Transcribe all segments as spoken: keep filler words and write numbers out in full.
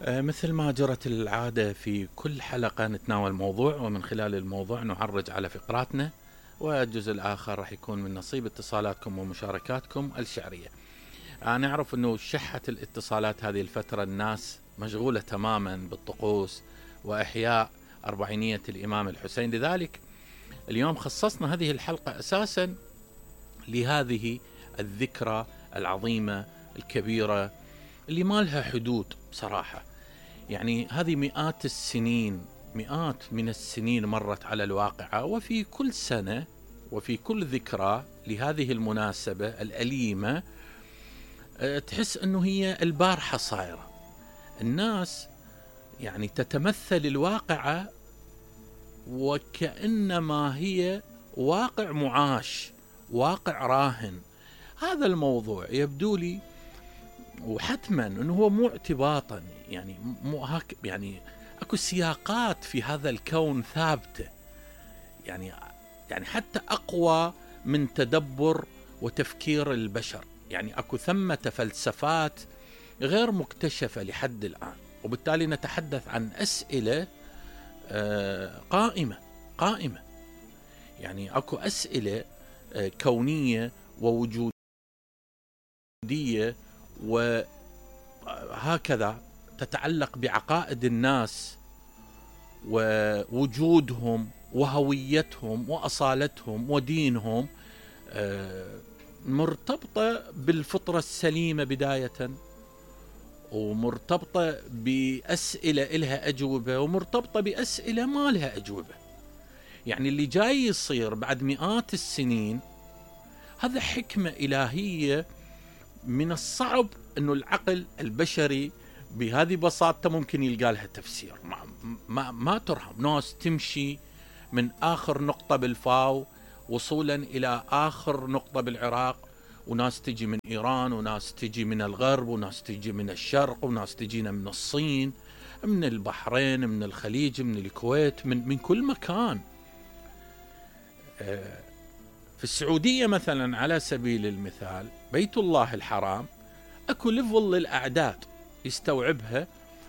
آه، مثل ما جرت العادة في كل حلقة نتناول موضوع، ومن خلال الموضوع نعرج على فقراتنا، والجزء الآخر راح يكون من نصيب اتصالاتكم ومشاركاتكم الشعرية. أنا نعرف أنه شحة الاتصالات هذه الفترة الناس مشغولة تماما بالطقوس وإحياء أربعينية الإمام الحسين، لذلك اليوم خصصنا هذه الحلقة أساسا لهذه الذكرى العظيمة الكبيرة اللي ما لها حدود بصراحة. يعني هذه مئات السنين، مئات من السنين مرت على الواقعة، وفي كل سنة وفي كل ذكرى لهذه المناسبة الأليمة تحس أنه هي البارحة صايرة. الناس يعني تتمثل الواقعة وكأنما هي واقع معاش، واقع راهن. هذا الموضوع يبدو لي وحتما انه هو مو اعتباطا، يعني مو هك، يعني اكو سياقات في هذا الكون ثابته، يعني يعني حتى اقوى من تدبر وتفكير البشر. يعني اكو ثمة فلسفات غير مكتشفة لحد الآن، وبالتالي نتحدث عن أسئلة قائمة قائمة يعني اكو أسئلة كونية ووجودية وهكذا تتعلق بعقائد الناس ووجودهم وهويتهم وأصالتهم ودينهم، مرتبطة بالفطرة السليمة بداية، ومرتبطة بأسئلة إلها أجوبة، ومرتبطة بأسئلة ما لها أجوبة. يعني اللي جاي يصير بعد مئات السنين هذا حكمة إلهية من الصعب أنه العقل البشري بهذه بساطة ممكن يلقى لها تفسير. ما, ما, ما ترهم. ناس تمشي من آخر نقطة بالفاو وصولا إلى آخر نقطة بالعراق، وناس تجي من إيران، وناس تجي من الغرب، وناس تجي من الشرق، وناس تجينا من الصين، من البحرين، من الخليج، من الكويت، من, من كل مكان. في السعودية مثلا على سبيل المثال بيت الله الحرام اكو ليفل للأعداد يستوعبها،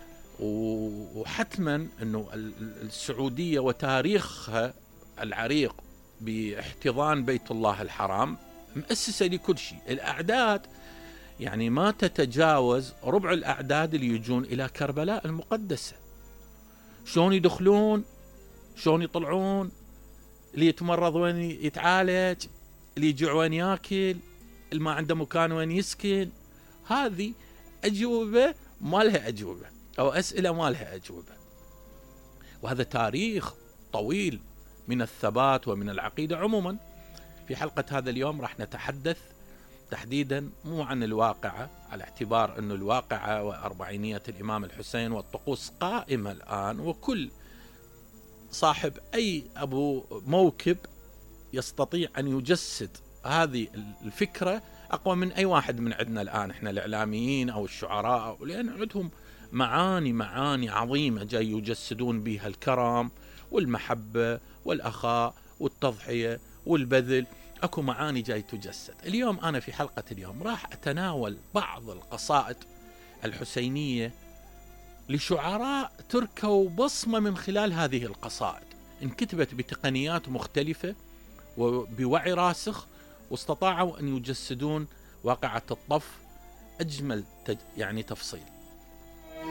وحتما انه السعودية وتاريخها العريق باحتضان بيت الله الحرام مؤسسة لكل شيء. الأعداد يعني ما تتجاوز ربع الأعداد اللي يجون إلى كربلاء المقدسة. شلون يدخلون، شلون يطلعون، اللي يتمرض وين يتعالج، اللي يجوع وين ياكل، اللي ما عنده مكان وين يسكن. هذه أجوبة ما لها أجوبة، أو أسئلة ما لها أجوبة. وهذا تاريخ طويل من الثبات ومن العقيدة. عموما في حلقة هذا اليوم راح نتحدث تحديدا مو عن الواقعة، على اعتبار أن الواقعة وأربعينية الإمام الحسين والطقوس قائمة الآن، وكل صاحب أي أبو موكب يستطيع أن يجسد هذه الفكرة أقوى من أي واحد من عندنا الآن، إحنا الإعلاميين أو الشعراء، لأن عندهم معاني معاني عظيمة جاي يجسدون بها الكرم والمحبة والأخاء والتضحية والبذل. أكو معاني جاي تجسد. اليوم أنا في حلقة اليوم راح أتناول بعض القصائد الحسينية لشعراء تركوا بصمة من خلال هذه القصائد، انكتبت بتقنيات مختلفة وبوعي راسخ، واستطاعوا أن يجسدون واقعة الطف أجمل تج... يعني تفصيل.